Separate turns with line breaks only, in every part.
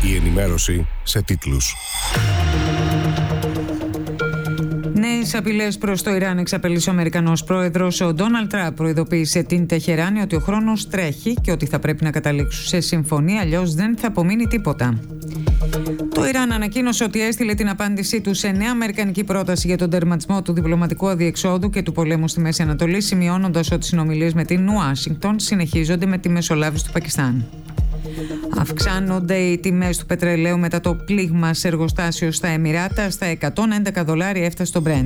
Η ενημέρωση σε τίτλους.
Νέες απειλές προς το Ιράν εξαπελύσει ο Αμερικανός πρόεδρος. Ο Ντόναλντ Τραμπ προειδοποίησε την Τεχεράνη ότι ο χρόνος τρέχει και ότι θα πρέπει να καταλήξουν σε συμφωνία, αλλιώς δεν θα απομείνει τίποτα. Το Ιράν ανακοίνωσε ότι έστειλε την απάντησή του σε νέα αμερικανική πρόταση για τον τερματισμό του διπλωματικού αδιεξόδου και του πολέμου στη Μέση Ανατολή, σημειώνοντας ότι οι συνομιλίες με την Ουάσιγκτον συνεχίζονται με τη μεσολάβηση του Πακιστάν. Αυξάνονται οι τιμές του πετρελαίου μετά το πλήγμα σε εργοστάσιο στα Εμιράτα. Στα $111 έφτασε το Brent.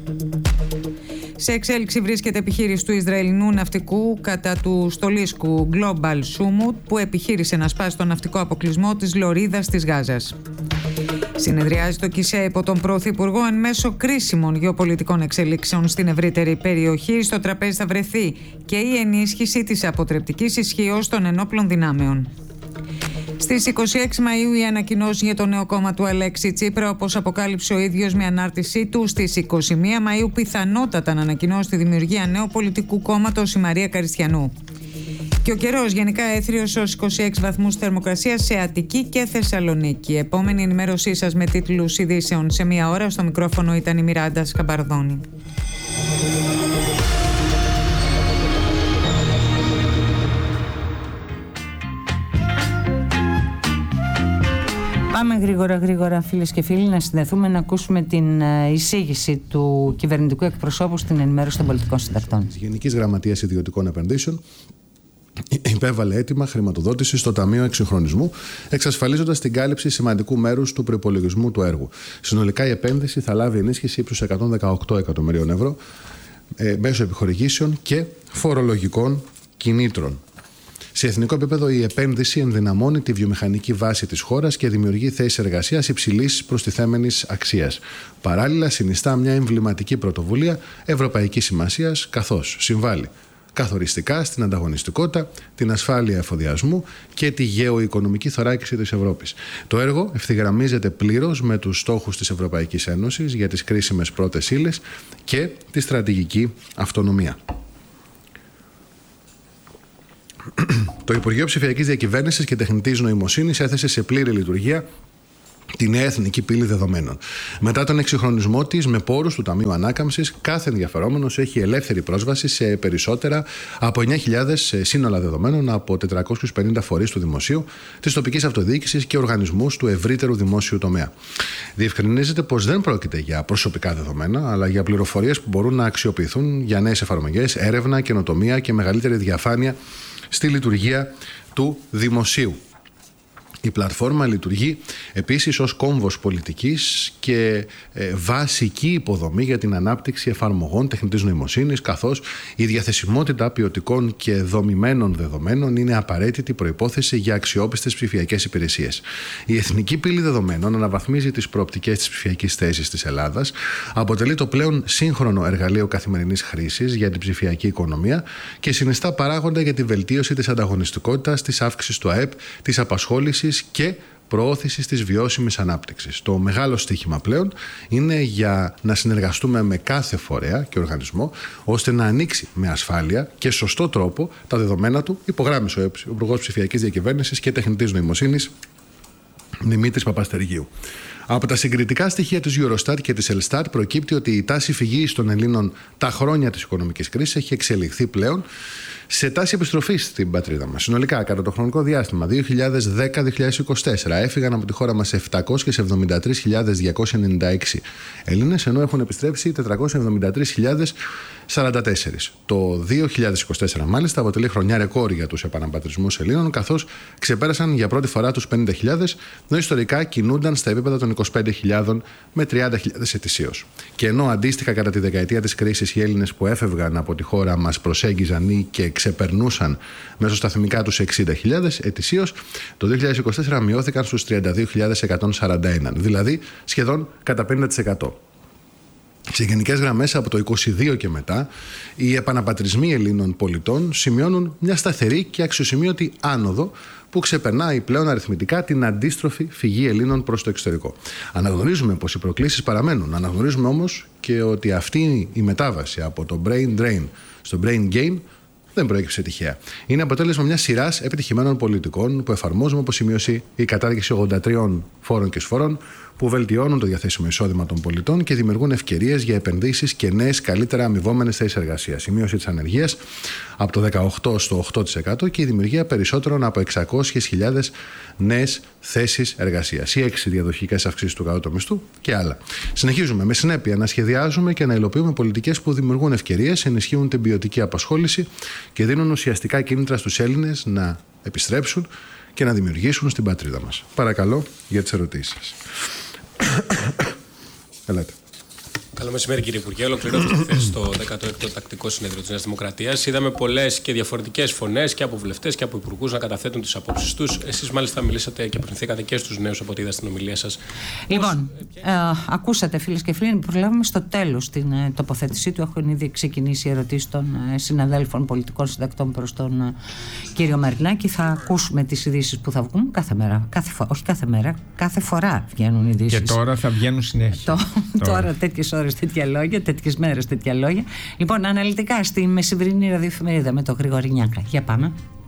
Σε εξέλιξη βρίσκεται επιχείρηση του Ισραηλινού ναυτικού κατά του στολίσκου Global Sumut, που επιχείρησε να σπάσει τον ναυτικό αποκλεισμό της Λωρίδας της Γάζας. Συνεδριάζει το ΚΙΣΕ υπό τον Πρωθυπουργό εν μέσω κρίσιμων γεωπολιτικών εξελίξεων στην ευρύτερη περιοχή. Στο τραπέζι θα βρεθεί και η ενίσχυση της αποτρεπτικής ισχύως των ενόπλων δυνάμεων. Στις 26 Μαΐου η ανακοινώση για το νέο κόμμα του Αλέξη Τσίπρα, όπως αποκάλυψε ο ίδιος με ανάρτησή του. Στις 21 Μαΐου πιθανότατα να ανακοινώσει τη δημιουργία νέου πολιτικού κόμματος η Μαρία Καριστιανού. Και ο καιρός γενικά έθριος ως 26 βαθμούς θερμοκρασίας σε Αττική και Θεσσαλονίκη. Επόμενη ενημέρωσή σας με τίτλους ειδήσεων σε μία ώρα. Στο μικρόφωνο ήταν η Μιράντα Σκαμπαρδόνη.
Πάμε γρήγορα φίλες και φίλοι να συνδεθούμε να ακούσουμε την εισήγηση του κυβερνητικού εκπροσώπου στην ενημέρωση των πολιτικών συντακτών.
Της Γενικής Γραμματείας Ιδιωτικών Επενδύσεων υπέβαλε αίτημα χρηματοδότηση στο Ταμείο Εξυγχρονισμού, εξασφαλίζοντας την κάλυψη σημαντικού μέρους του προϋπολογισμού του έργου. Συνολικά η επένδυση θα λάβει ενίσχυση ύψους 118 εκατομμυρίων ευρώ μέσω επιχορηγήσεων και φορολογικών κινήτρων. Σε εθνικό επίπεδο, η επένδυση ενδυναμώνει τη βιομηχανική βάση της χώρας και δημιουργεί θέσεις εργασίας υψηλής προστιθέμενης αξίας. Παράλληλα, συνιστά μια εμβληματική πρωτοβουλία ευρωπαϊκής σημασίας, καθώς συμβάλλει καθοριστικά στην ανταγωνιστικότητα, την ασφάλεια εφοδιασμού και τη γεωοικονομική θωράκιση της Ευρώπης. Το έργο ευθυγραμμίζεται πλήρως με τους στόχους της Ευρωπαϊκής Ένωσης για τις κρίσιμες πρώτες ύλες και τη στρατηγική αυτονομία. Το Υπουργείο Ψηφιακής Διακυβέρνησης και Τεχνητής Νοημοσύνης έθεσε σε πλήρη λειτουργία τη νέα εθνική πύλη δεδομένων. Μετά τον εξυγχρονισμό της με πόρους του Ταμείου Ανάκαμψης, κάθε ενδιαφερόμενος έχει ελεύθερη πρόσβαση σε περισσότερα από 9.000 σύνολα δεδομένων από 450 φορείς του δημοσίου, της τοπικής αυτοδιοίκησης και οργανισμούς του ευρύτερου δημόσιου τομέα. Διευκρινίζεται πως δεν πρόκειται για προσωπικά δεδομένα, αλλά για πληροφορίες που μπορούν να αξιοποιηθούν για νέες εφαρμογές, έρευνα, καινοτομία και μεγαλύτερη διαφάνεια στη λειτουργία του δημοσίου. Η πλατφόρμα λειτουργεί επίσης ως κόμβος πολιτικής και βασική υποδομή για την ανάπτυξη εφαρμογών τεχνητής νοημοσύνης, καθώς η διαθεσιμότητα ποιοτικών και δομημένων δεδομένων είναι απαραίτητη προϋπόθεση για αξιόπιστες ψηφιακές υπηρεσίες. Η Εθνική Πύλη Δεδομένων αναβαθμίζει τις προοπτικές της ψηφιακής θέσης της Ελλάδας, αποτελεί το πλέον σύγχρονο εργαλείο καθημερινής χρήσης για την ψηφιακή οικονομία και συνιστά παράγοντα για τη βελτίωση της ανταγωνιστικότητας, της αύξησης του ΑΕΠ, της απασχόλησης και προώθησης της βιώσιμης ανάπτυξης. Το μεγάλο στοίχημα πλέον είναι για να συνεργαστούμε με κάθε φορέα και οργανισμό ώστε να ανοίξει με ασφάλεια και σωστό τρόπο τα δεδομένα του, υπογράμμισε ο Υπουργός Ψηφιακής Διακυβέρνησης και Τεχνητής Νοημοσύνης Δημήτρης Παπαστεργίου. Από τα συγκριτικά στοιχεία της Eurostat και της Elstat προκύπτει ότι η τάση φυγής των Ελλήνων τα χρόνια της οικονομικής κρίσης έχει εξελιχθεί πλέον σε τάση επιστροφής στην πατρίδα μας. Συνολικά, κατά το χρονικό διάστημα 2010-2024 έφυγαν από τη χώρα μας 773.296 Έλληνες, ενώ έχουν επιστρέψει 473.044. Το 2024 μάλιστα αποτελεί χρονιά ρεκόρ για τους επαναπατρισμούς Ελλήνων, καθώς ξεπέρασαν για πρώτη φορά τους 50.000, ενώ ιστορικά κινούνταν στα επίπεδα των 25.000 με 30.000 ετησίως. Και ενώ αντίστοιχα κατά τη δεκαετία της κρίσης οι Έλληνες που έφευγαν από τη χώρα μας προσέγγιζαν ή και ξεπερνούσαν μέσω στα θυμικά τους 60.000 ετησίως, το 2024 μειώθηκαν στους 32.141, δηλαδή σχεδόν κατά 50%. Σε γενικές γραμμές, από το 22 και μετά, οι επαναπατρισμοί Ελλήνων πολιτών σημειώνουν μια σταθερή και αξιοσημείωτη άνοδο που ξεπερνάει πλέον αριθμητικά την αντίστροφη φυγή Ελλήνων προς το εξωτερικό. Αναγνωρίζουμε πως οι προκλήσεις παραμένουν. Αναγνωρίζουμε όμως και ότι αυτή η μετάβαση από το brain drain στο brain gain δεν προέκυψε τυχαία. Είναι αποτέλεσμα μιας σειράς επιτυχημένων πολιτικών που εφαρμόζουμε, όπως σημείωσε η κατάργηση 83 φόρων και εισφορών, που βελτιώνουν το διαθέσιμο εισόδημα των πολιτών και δημιουργούν ευκαιρίες για επενδύσεις και νέες, καλύτερα αμοιβόμενες θέσεις εργασίας. Η μείωση της ανεργίας από το 18% στο 8% και η δημιουργία περισσότερων από 600.000 νέες θέσεις εργασίας. Οι 6 διαδοχικές αυξήσεις του κατώτατου μισθού και άλλα. Συνεχίζουμε με συνέπεια να σχεδιάζουμε και να υλοποιούμε πολιτικές που δημιουργούν ευκαιρίες, ενισχύουν την ποιοτική απασχόληση και δίνουν ουσιαστικά κίνητρα στους Έλληνες να επιστρέψουν και να δημιουργήσουν στην πατρίδα μας. Παρακαλώ για τις ερωτήσεις σας. Ελάτε.
Καλό μεσημέρι, κύριε Υπουργέ. Ολοκληρώθηκε χθες το 16ο Τακτικό Συνέδριο της Νέας Δημοκρατίας. Είδαμε πολλές και διαφορετικές φωνές και από βουλευτές και από υπουργούς να καταθέτουν τις απόψεις τους. Εσείς, μάλιστα, μιλήσατε και απευθυνθήκατε και στους νέους από ό,τι είδα στην ομιλία σας.
Λοιπόν, ακούσατε, φίλες και φίλοι, προλάβουμε στο τέλος την τοποθέτησή του. Έχουν ήδη ξεκινήσει οι ερωτήσεις των συναδέλφων πολιτικών συντακτών προς τον κύριο Μαρινάκη. Θα ακούσουμε τις ειδήσεις που θα βγουν κάθε μέρα. Κάθε φορά βγαίνουν ειδήσεις.
Και τώρα θα βγαίνουν συνέχεια.
Τώρα τέτοιες ώρες τέτοια λόγια, τέτοιες μέρες τέτοια λόγια. Λοιπόν, αναλυτικά στη μεσημβρινή ραδιοεφημερίδα με τον Γρηγόρη Νιάκα. Για πάμε.